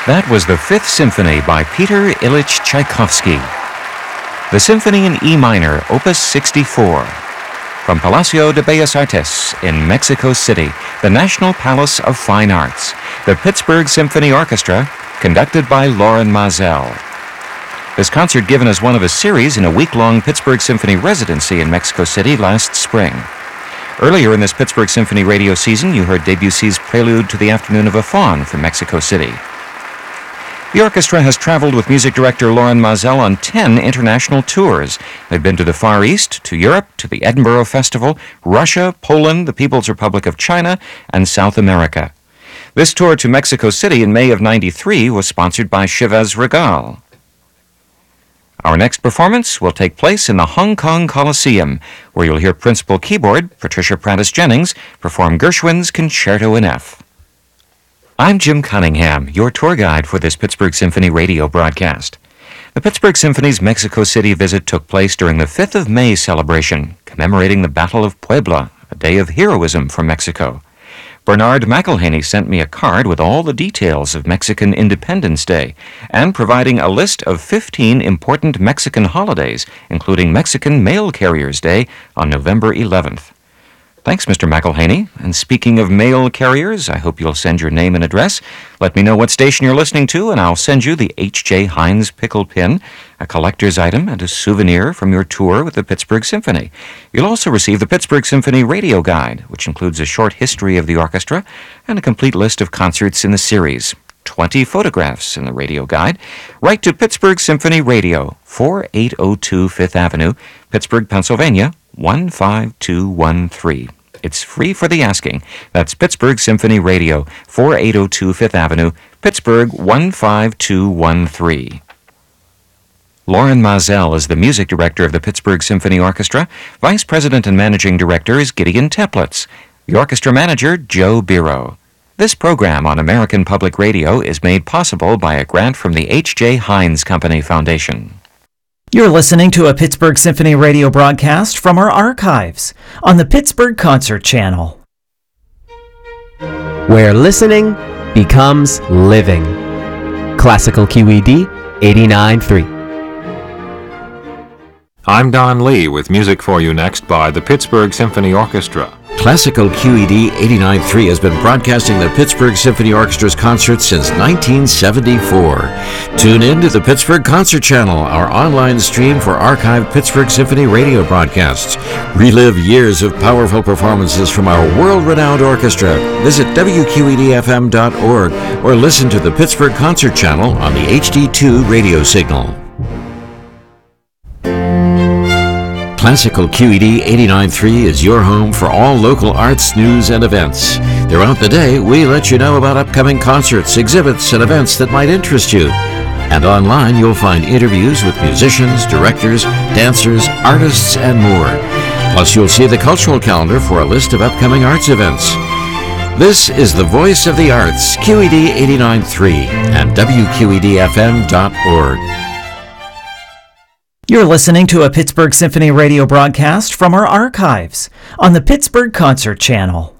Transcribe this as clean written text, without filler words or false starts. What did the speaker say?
That was the Fifth Symphony by Peter Ilyich Tchaikovsky. The Symphony in E minor, Opus 64, from Palacio de Bellas Artes in Mexico City, the National Palace of Fine Arts, the Pittsburgh Symphony Orchestra, conducted by Loren Maazel. This concert given as one of a series in a week-long Pittsburgh Symphony residency in Mexico City last spring. Earlier in this Pittsburgh Symphony radio season, you heard Debussy's Prelude to the Afternoon of a Faun from Mexico City. The orchestra has traveled with music director Loren Maazel on 10 international tours. They've been to the Far East, to Europe, to the Edinburgh Festival, Russia, Poland, the People's Republic of China, and South America. This tour to Mexico City in May of '93 was sponsored by Chivas Regal. Our next performance will take place in the Hong Kong Coliseum, where you'll hear principal keyboard Patricia Prattis-Jennings perform Gershwin's Concerto in F. I'm Jim Cunningham, your tour guide for this Pittsburgh Symphony radio broadcast. The Pittsburgh Symphony's Mexico City visit took place during the 5th of May celebration, commemorating the Battle of Puebla, a day of heroism for Mexico. Bernard McElhaney sent me a card with all the details of Mexican Independence Day and providing a list of 15 important Mexican holidays, including Mexican Mail Carriers Day on November 11th. Thanks, Mr. McElhaney. And speaking of mail carriers, I hope you'll send your name and address. Let me know what station you're listening to, and I'll send you the H.J. Heinz pickle pin, a collector's item, and a souvenir from your tour with the Pittsburgh Symphony. You'll also receive the Pittsburgh Symphony Radio Guide, which includes a short history of the orchestra and a complete list of concerts in the series. 20 photographs in the radio guide. Write to Pittsburgh Symphony Radio, 4802 Fifth Avenue, Pittsburgh, Pennsylvania, 15213. It's free for the asking. That's Pittsburgh Symphony Radio, 4802 Fifth Avenue, Pittsburgh, 15213. Loren Maazel is the music director of the Pittsburgh Symphony Orchestra. Vice President and Managing Director is Gideon Teplitz. The orchestra manager, Joe Biro. This program on American Public Radio is made possible by a grant from the H.J. Heinz Company Foundation. You're listening to a Pittsburgh Symphony radio broadcast from our archives on the Pittsburgh Concert Channel, where listening becomes living. Classical QED 89.3. I'm Don Lee with music for you next by the Pittsburgh Symphony Orchestra. Classical QED 89.3 has been broadcasting the Pittsburgh Symphony Orchestra's concerts since 1974. Tune in to the Pittsburgh Concert Channel, our online stream for archived Pittsburgh Symphony radio broadcasts. Relive years of powerful performances from our world-renowned orchestra. Visit WQEDFM.org or listen to the Pittsburgh Concert Channel on the HD2 radio signal. Classical QED 89.3 is your home for all local arts, news, and events. Throughout the day, we let you know about upcoming concerts, exhibits, and events that might interest you. And online, you'll find interviews with musicians, directors, dancers, artists, and more. Plus, you'll see the cultural calendar for a list of upcoming arts events. This is the Voice of the Arts, QED 89.3 and WQEDFM.org. You're listening to a Pittsburgh Symphony radio broadcast from our archives on the Pittsburgh Concert Channel.